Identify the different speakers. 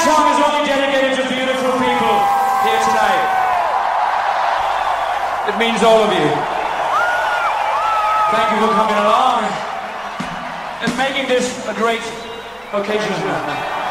Speaker 1: song is only dedicated to beautiful people here tonight. It means all of you. Thank you for coming along and making this a great occasion.